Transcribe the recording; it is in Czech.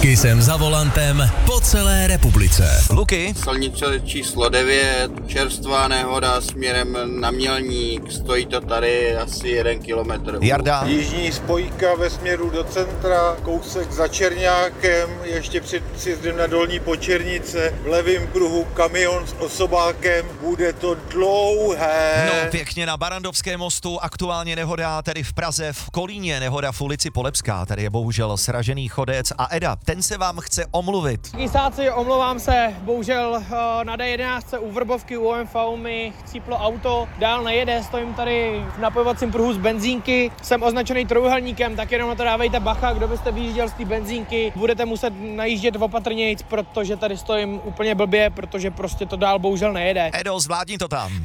Kysem za volantem po celé republice. Luky. Silnice číslo 9, čerstvá nehoda směrem na Mělník, stojí to tady asi 1 kilometr. Jarda. Jižní spojka ve směru do centra, kousek za Černákem, ještě před sjezdem na Dolní Počernice, v levém pruhu kamion s osobákem, bude to dlouhé. No pěkně na Barandovském mostu, aktuálně nehoda tady v Praze, v Kolíně nehoda v ulici Polepská, tady je bohužel sražený chodec a Eda, ten se vám chce omluvit. Kysáci, omlouvám se, bohužel na D11 u Vrbovky u OMV mi chcíplo auto, dál nejede, stojím tady v napojovacím pruhu z benzínky, jsem označený trojúhelníkem, tak jenom na to dávejte bacha, kdo byste vyjížděl z té benzínky, budete muset najíždět opatrnějc, protože tady stojím úplně blbě, protože prostě to dál bohužel nejede. Edo, zvládni to tam.